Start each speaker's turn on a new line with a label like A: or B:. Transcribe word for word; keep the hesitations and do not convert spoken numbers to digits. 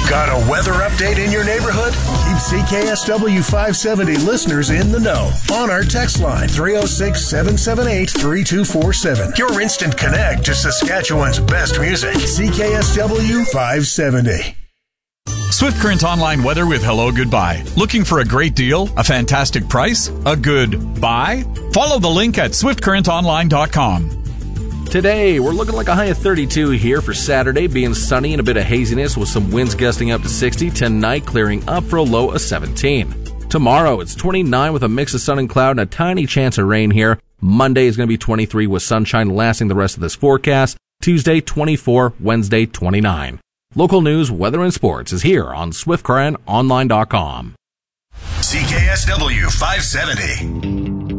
A: Got a weather update in your neighborhood? Keep C K S W five seventy listeners in the know on our text line three oh six, seven seven eight, three two four seven. Your instant connect to Saskatchewan's best music. C K S W five seventy.
B: Swift Current Online weather with Hello Goodbye. Looking for a great deal? A fantastic price? A good buy? Follow the link at swift current online dot com.
C: Today, we're looking like a high of thirty-two here for Saturday, being sunny and a bit of haziness with some winds gusting up to sixty. Tonight, clearing up for a low of seventeen. Tomorrow, it's twenty-nine with a mix of sun and cloud and a tiny chance of rain here. Monday is going to be twenty-three with sunshine lasting the rest of this forecast. Tuesday, twenty-four. Wednesday, twenty-nine. Local news, weather, and sports is here on swift current online dot com.
A: C K S W five seventy.